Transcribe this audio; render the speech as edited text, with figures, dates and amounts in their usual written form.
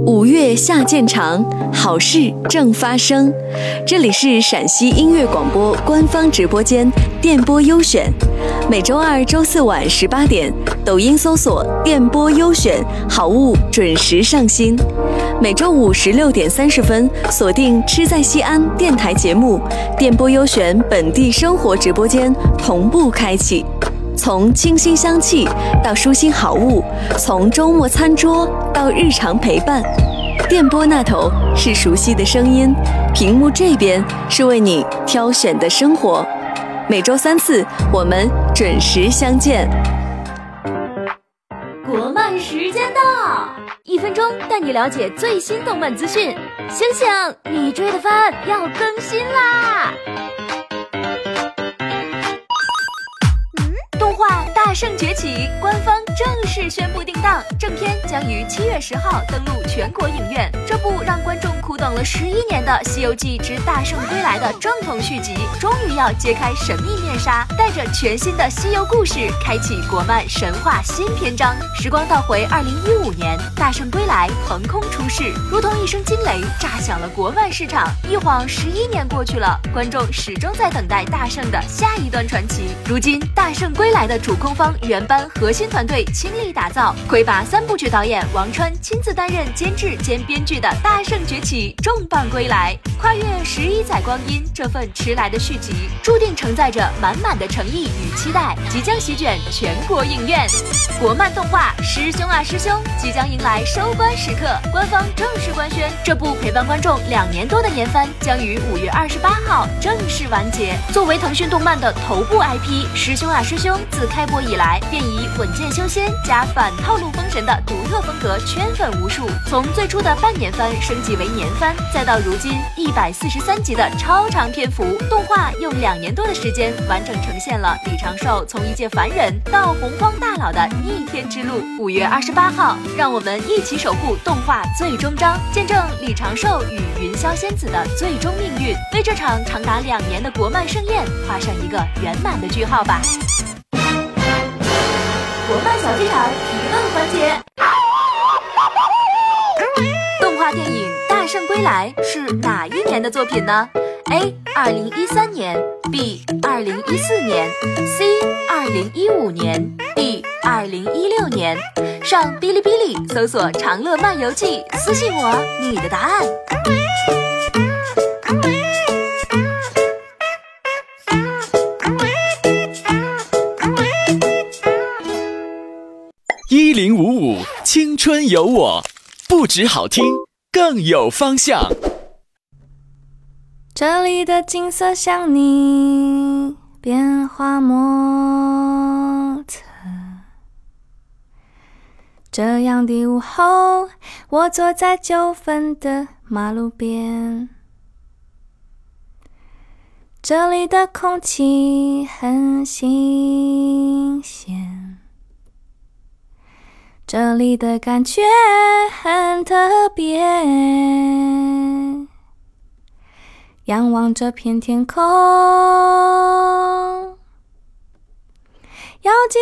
5月下渐长，好事正发生。这里是陕西音乐广播官方直播间电波优选，每周2、周4晚18点，抖音搜索电波优选，好物准时上新。每周5 16点30分，锁定吃在西安电台节目，电波优选本地生活直播间同步开启。从清新香气到舒心好物，从周末餐桌到日常陪伴，电波那头是熟悉的声音，屏幕这边是为你挑选的生活。每周3次，我们准时相见。 国漫时间到，1分钟带你了解最新动漫资讯。醒醒，你追的番要更新啦！动画《大圣崛起》官方正式宣布定档，正片将于7月10号登陆全国影院。这部让观众苦等了11年的《西游记之大圣归来》的正统续集，终于要揭开神秘面纱，带着全新的西游故事，开启国漫神话新篇章。时光倒回2015年，大圣归来横空出世，如同一声惊雷，炸响了国漫市场。一晃11年过去了，观众始终在等待大圣的下一段传奇。如今，大圣归来的主控方原班核心团队倾力打造，魁拔3部曲导演王川亲自担任监制兼编剧的《大圣崛起》重磅归来，跨越11载光阴，这份迟来的续集注定承载着满满的诚意与期待，即将席卷全国影院。国漫动画《师兄啊师兄》即将迎来收官时刻，官方正式官宣，这部陪伴观众2年多的年番将于5月28号正式完结。作为腾讯动漫的头部 IP，《师兄啊师兄》自开播以来便以稳健修仙加反套路封神的独特风格圈粉无数，从最初的半年番升级为年番，再到如今143集的超长篇幅，动画用2年多的时间完整呈现了李长寿从一介凡人到洪荒大佬的逆天之路。5月28号，让我们一起守护动画最终章，见证李长寿与云霄仙子的最终命运，为这场长达2年的国漫盛宴画上一个圆满的句号吧。国漫小剧场提问环节，动画电影《大圣归来》是哪一年的作品呢？ A. 2013年 B. 2014年 C. 2015年 D. 2016年。上哔哩哔哩搜索长乐漫游记，私信我你的答案。 1055青春有我，不止好听，更有方向。 这里的景色像你变化莫测，这样的午后，我坐在9分的马路边，这里的空气很新鲜，这里的感觉很特别，仰望这片天空，要记